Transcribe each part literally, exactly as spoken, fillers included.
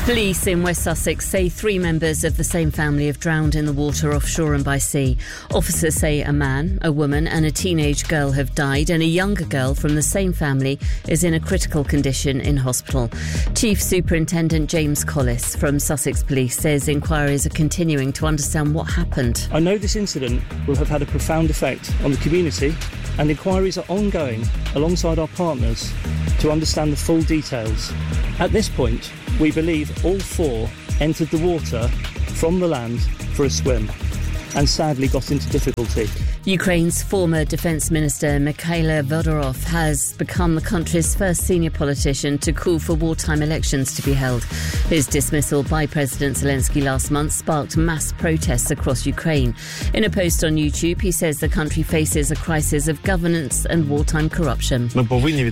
Police in West Sussex say three members of the same family have drowned in the water offshore and by sea. Officers say a man, a woman and a teenage girl have died, and a younger girl from the same family is in a critical condition in hospital. Chief Superintendent James Collis from Sussex Police says inquiries are continuing to understand what happened. I know this incident will have had a profound effect on the community, and inquiries are ongoing alongside our partners to understand the full details. At this point, we believe all four entered the water from the land for a swim and sadly got into difficulty. Ukraine's former Defence Minister Mikhailo Fedorov has become the country's first senior politician to call for wartime elections to be held. His dismissal by President Zelensky last month sparked mass protests across Ukraine. In a post on YouTube, he says the country faces a crisis of governance and wartime corruption. We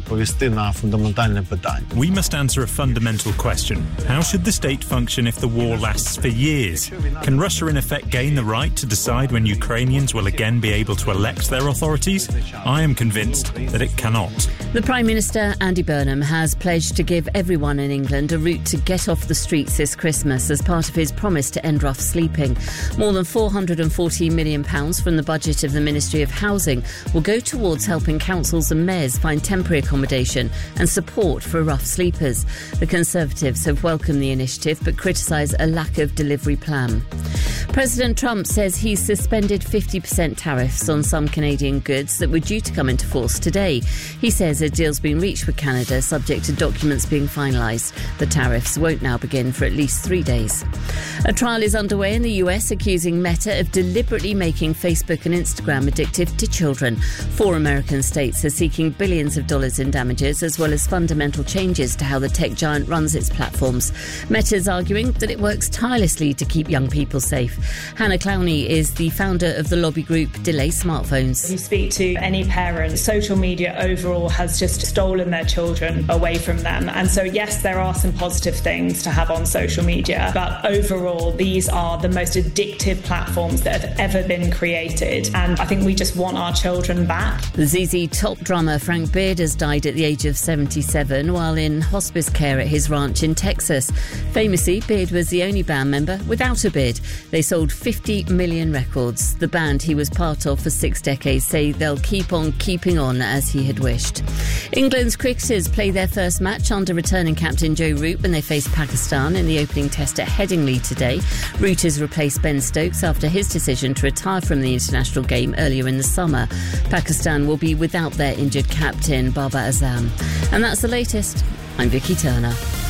must answer a fundamental question. How should the state function if the war lasts for years? Can Russia in effect gain the right to decide when Ukrainians will again be able to elect their authorities? I am convinced that it cannot. The Prime Minister, Andy Burnham, has pledged to give everyone in England a route to get off the streets this Christmas as part of his promise to end rough sleeping. More than four hundred forty million pounds from the budget of the Ministry of Housing will go towards helping councils and mayors find temporary accommodation and support for rough sleepers. The Conservatives have welcomed the initiative but criticise a lack of delivery plan. President Trump says he's suspended fifty percent tariffs on some Canadian goods that were due to come into force today. He says a deal's been reached with Canada subject to documents being finalised. The tariffs won't now begin for at least three days. A trial is underway in the U S accusing Meta of deliberately making Facebook and Instagram addictive to children. Four American states are seeking billions of dollars in damages as well as fundamental changes to how the tech giant runs its platforms. Meta's arguing that it works tirelessly to keep young people safe. Hannah Clowney is the founder of the lobby group Delay Smartphones. You speak to any parent, social media overall has just stolen their children away from them. And so, yes, there are some positive things to have on social media, but overall, these are the most addictive platforms that have ever been created. And I think we just want our children back. The Z Z Top drummer Frank Beard has died at the age of seventy-seven while in hospice care at his ranch in Texas. Famously, Beard was the only band member without a beard. They sold fifty million records. The band he was part of for six decades say they'll keep on keeping on as he had wished. England's cricketers play their first match under returning captain Joe Root when they face Pakistan in the opening test at Headingley today. Root has replaced Ben Stokes after his decision to retire from the international game earlier in the summer. Pakistan will be without their injured captain Babar Azam. And that's the latest. I'm Vicky Turner.